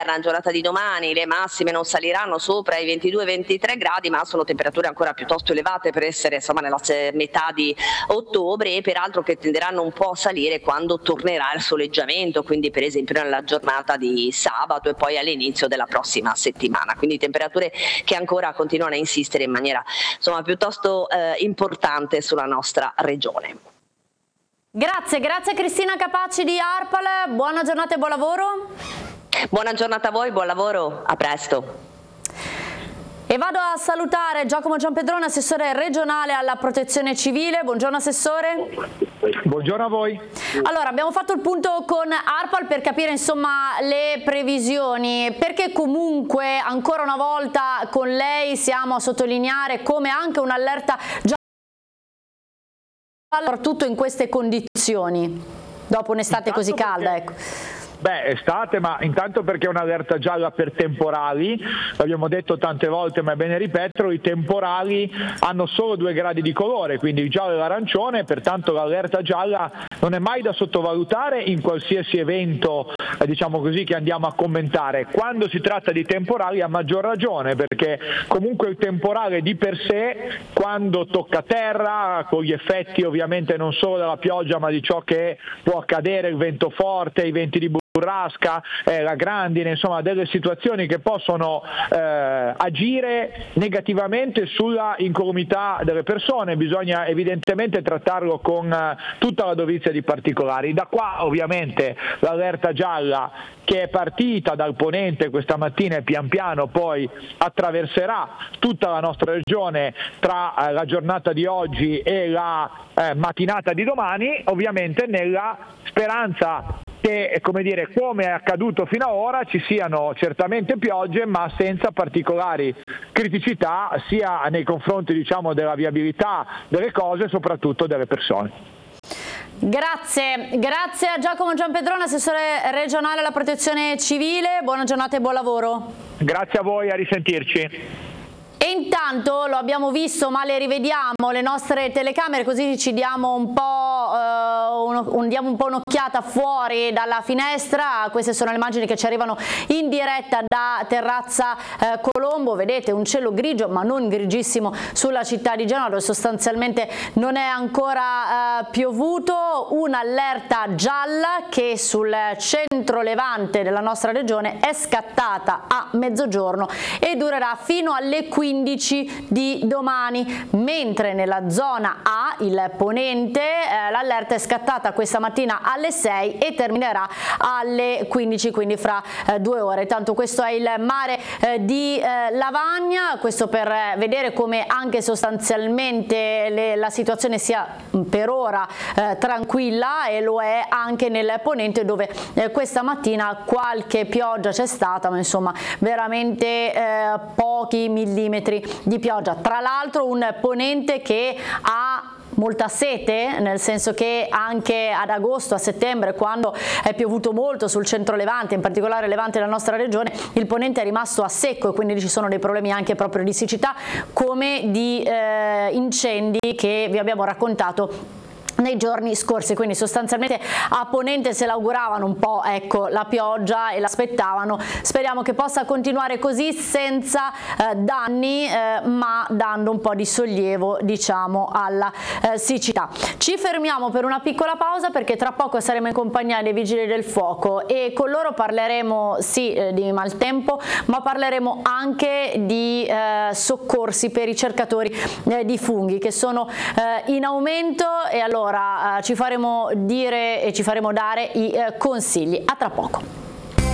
La giornata di domani le massime non saliranno sopra i 22-23 gradi, ma sono temperature ancora piuttosto elevate per essere insomma nella metà di ottobre, e peraltro che tenderanno un po' a salire quando tornerà il soleggiamento, quindi per esempio nella giornata di sabato e poi all'inizio della prossima settimana. Quindi temperature che ancora continuano a insistere in maniera insomma piuttosto importante sulla nostra regione. Grazie Cristina Capaci di ARPAL, buona giornata e buon lavoro. Buona giornata a voi, buon lavoro, a presto. E vado a salutare Giacomo Giampedrone, assessore regionale alla protezione civile. Buongiorno assessore. Buongiorno a voi. Allora, abbiamo fatto il punto con ARPAL per capire insomma le previsioni, perché comunque ancora una volta con lei siamo a sottolineare come anche un'allerta già soprattutto in queste condizioni, dopo un'estate così calda, ecco. Beh, estate, ma intanto perché è un'allerta gialla per temporali, l'abbiamo detto tante volte ma è bene ripeterlo, i temporali hanno solo 2 gradi di colore, quindi il giallo e l'arancione, pertanto l'allerta gialla non è mai da sottovalutare in qualsiasi evento, diciamo così, che andiamo a commentare. Quando si tratta di temporali a maggior ragione, perché comunque il temporale di per sé, quando tocca terra, con gli effetti ovviamente non solo della pioggia ma di ciò che può accadere, il vento forte, i venti di burrasca, la grandine, insomma delle situazioni che possono agire negativamente sulla incolumità delle persone, bisogna evidentemente trattarlo con tutta la dovizia di particolari. Da qua ovviamente l'allerta gialla che è partita dal ponente questa mattina e pian piano poi attraverserà tutta la nostra regione tra la giornata di oggi e la mattinata di domani, ovviamente nella speranza che, come dire, come è accaduto fino ad ora, ci siano certamente piogge ma senza particolari criticità sia nei confronti, diciamo, della viabilità delle cose e soprattutto delle persone. Grazie a Giacomo Giampedrone, assessore regionale alla protezione civile, buona giornata e buon lavoro. Grazie a voi, a risentirci. E intanto lo abbiamo visto, ma le rivediamo le nostre telecamere, così ci diamo un po' diamo un po' un'occhiata fuori dalla finestra. Queste sono le immagini che ci arrivano in diretta da Terrazza Colombo. Vedete un cielo grigio, ma non grigissimo, sulla città di Genova, dove sostanzialmente non è ancora piovuto. Un'allerta gialla che sul centro levante della nostra regione è scattata a mezzogiorno e durerà fino alle 15 di domani, mentre nella zona A, il ponente, l'allerta è scattata questa mattina alle 6 e terminerà alle 15, quindi fra 2 ore. Tanto questo è il mare di Lavagna, questo per vedere come anche sostanzialmente la situazione sia per ora tranquilla, e lo è anche nel ponente, dove questa mattina qualche pioggia c'è stata, ma insomma veramente pochi millimetri di pioggia. Tra l'altro un ponente che ha molta sete, nel senso che anche ad agosto, a settembre, quando è piovuto molto sul centro levante, in particolare levante della nostra regione, il ponente è rimasto a secco e quindi ci sono dei problemi anche proprio di siccità come di incendi che vi abbiamo raccontato nei giorni scorsi. Quindi sostanzialmente a ponente se l'auguravano un po', ecco, la pioggia e l'aspettavano. Speriamo che possa continuare così senza danni, ma dando un po' di sollievo, diciamo, alla siccità. Ci fermiamo per una piccola pausa, perché tra poco saremo in compagnia dei vigili del fuoco e con loro parleremo sì di maltempo, ma parleremo anche di soccorsi per i cercatori di funghi, che sono in aumento, e allora ci faremo dire e ci faremo dare i consigli. A tra poco.